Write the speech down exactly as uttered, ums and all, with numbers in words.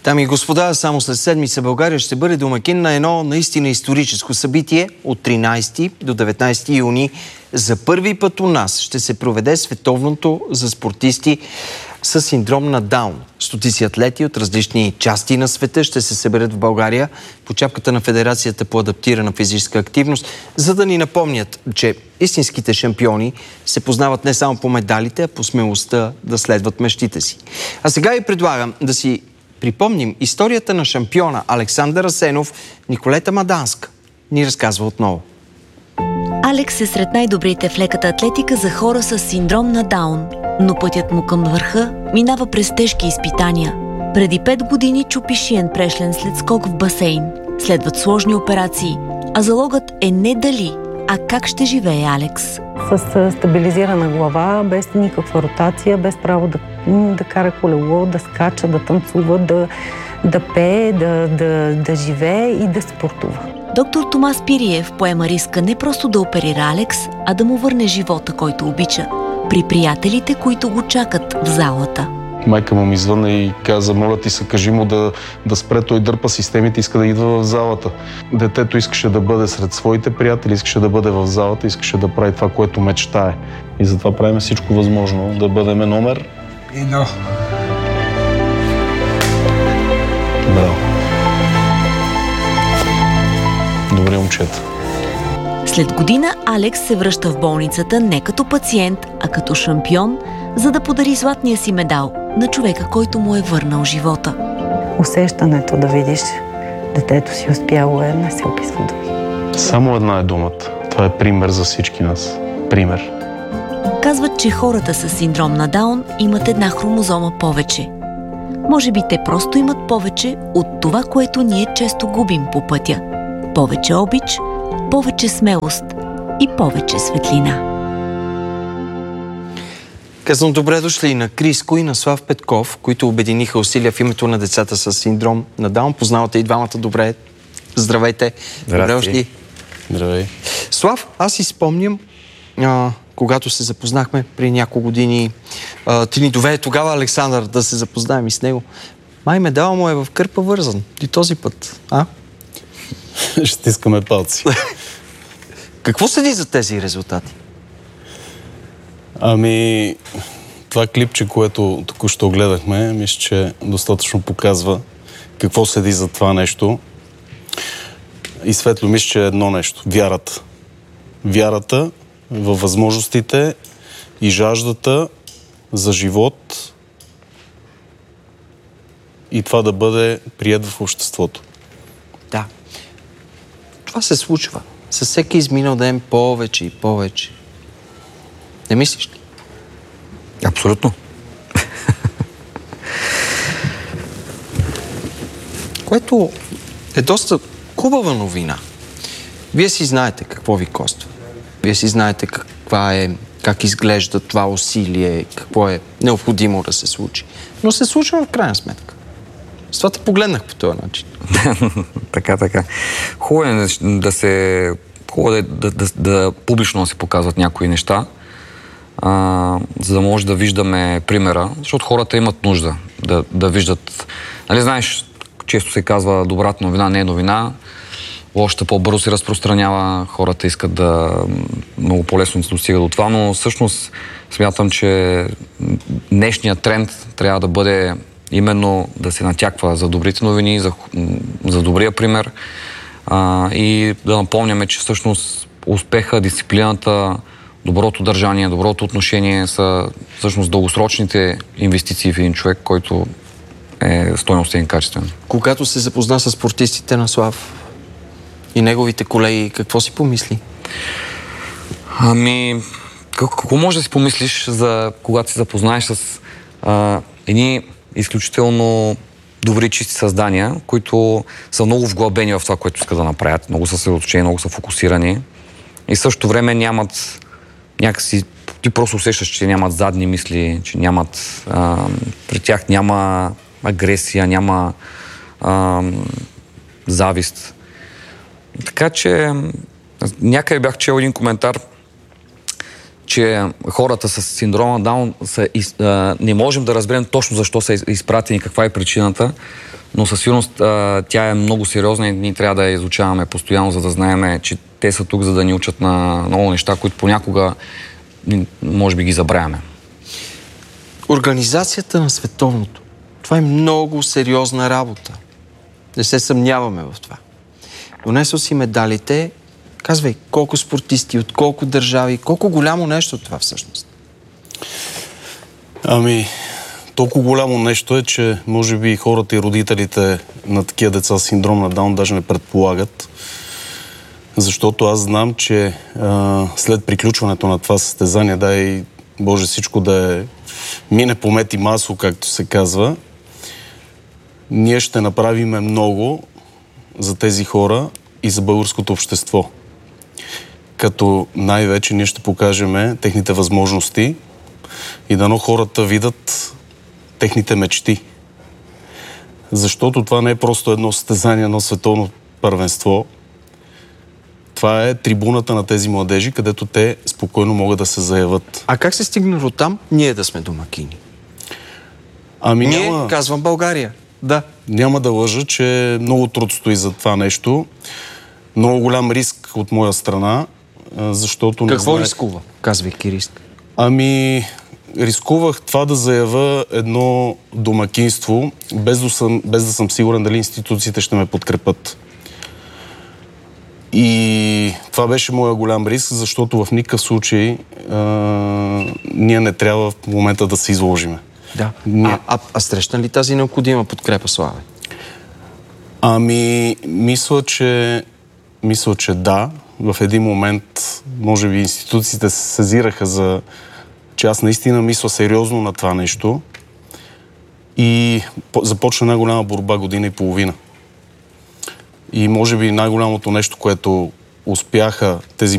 Дами и господа, само след седмица България ще бъде домакин на едно наистина историческо събитие. От тринайсети до деветнайсети юни за първи път у нас ще се проведе световното за спортисти с синдром на Даун. Стотици атлети от различни части на света ще се съберат в България по чапката на Федерацията по адаптирана физическа активност, за да ни напомнят, че истинските шампиони се познават не само по медалите, а по смелостта да следват мечтите си. А сега ви предлагам да си припомним историята на шампиона Александър Асенов. Николета Маданска ни разказва отново. Алекс е сред най-добрите в леката атлетика за хора с синдром на Даун, но пътят му към върха минава през тежки изпитания. Преди пет години чупи шиен прешлен след скок в басейн. Следват сложни операции, а залогът е не дали, а как ще живее Алекс. С стабилизирана глава, без никаква ротация, без право да, да кара колело, да скача, да танцува, да, да пее, да, да, да живее и да спортува. Доктор Томас Пириев поема риска не просто да оперира Алекс, а да му върне живота, който обича, при приятелите, които го чакат в залата. Майка му ми звънна и каза: моля ти се, кажи му да, да спре, той дърпа системите, иска да идва в залата. Детето искаше да бъде сред своите приятели, искаше да бъде в залата, искаше да прави това, което мечтае. И затова правим всичко възможно да бъдем номер едно. Браво. Добре, момчета. След година Алекс се връща в болницата не като пациент, а като шампион, за да подари златния си медал на човека, който му е върнал живота. Усещането да видиш детето си успяло е, не се описва думи. Само една е думата. Това е пример за всички нас. Пример. Казват, че хората с синдром на Даун имат една хромозома повече. Може би те просто имат повече от това, което ние често губим по пътя. Повече обич, повече смелост и повече светлина. Казвам добре дошли на Криско и на Слав Петков, които обединиха усилия в името на децата с синдром на Даун. Познавате и двамата добре. Здравейте. Добре дошли. Здравей. Слав, аз си спомням, а, когато се запознахме при няколко години, а, ти ни доведе тогава Александър да се запознаем и с него. Май медал му е в кърпа вързан. И този път, а? Ще искаме палци. Какво седи за тези резултати? Ами, това клипче, което току-що гледахме, мисля, че достатъчно показва какво седи за това нещо. И Светло, мисля, че е едно нещо. Вярата. Вярата във възможностите и жаждата за живот и това да бъде приет в обществото. Да. Това се случва. Със всеки изминал ден повече и повече. Не мислиш ли? Абсолютно. Което е доста хубава новина. Вие си знаете какво ви коства. Вие си знаете каква е, как изглежда това усилие, какво е необходимо да се случи. Но се случва в крайна сметка. С това те погледнах по този начин. Така, така. Хубаво е да се... Хубаво е да, да, да, да публично да се показват някои неща, а, за да може да виждаме примера, защото хората имат нужда да, да виждат. Нали знаеш, често се казва, добрата новина не е новина, лошата по-бързо се разпространява, хората искат да много по-лесно се достига до това, но всъщност смятам, че днешният тренд трябва да бъде именно да се натяква за добрите новини, за, за добрия пример а, и да напомняме, че всъщност успеха, дисциплината, доброто държание, доброто отношение са всъщност дългосрочните инвестиции в един човек, който е стойностен и качествен. Когато се запозна с спортистите на Слав и неговите колеги, какво си помисли? Ами, какво може да си помислиш, за когато се запознаеш с а, едни изключително добри, чисти създания, които са много вглъбени в това, което искат да направят. Много са съсредоточени, много са фокусирани и в същото време нямат някакси... Ти просто усещаш, че нямат задни мисли, че нямат... А, при тях няма агресия, няма а, завист. Така че някъде бях чел един коментар, че хората с синдрома Даун са, а, не можем да разберем точно защо са изпратени, каква е причината, но със сигурност а, тя е много сериозна и ние трябва да я изучаваме постоянно, за да знаем, че те са тук, за да ни учат на много неща, които понякога може би ги забравяме. Организацията на световното. Това е много сериозна работа. Не се съмняваме в това. Донесъл си медалите. Казвай, колко спортисти, от колко държави, колко голямо нещо това всъщност? Ами, толкова голямо нещо е, че може би хората и родителите на такива деца с синдром на Даун даже не предполагат. Защото аз знам, че а, след приключването на това състезание, дай Боже всичко да е мине по мед и масло, както се казва, ние ще направим много за тези хора и за българското общество. Като най-вече ние ще покажем техните възможности и дано хората видят техните мечти. Защото това не е просто едно състезание, едно световно първенство. Това е трибуната на тези младежи, където те спокойно могат да се заявят. А как се стигна до там ние да сме домакини? Ами ние, няма... казвам България. Да. Няма да лъжа, че много труд стои за това нещо. Много голям риск от моя страна, защото... Какво не знае... рискува, казвайки риск? Ами, рискувах това да заявя едно домакинство, без да съм, без да съм сигурен дали институциите ще ме подкрепят. И това беше моя голям риск, защото в никакъв случай а, ние не трябва в момента да се изложиме. Да. Ние... А, а, а срещна ли тази необходима подкрепа, Славе? Ами, мисля, че мисля, че да. В един момент, може би, институциите се сезираха за... че аз наистина мисля сериозно на това нещо и започна една голяма борба година и половина. И може би най-голямото нещо, което успяха тези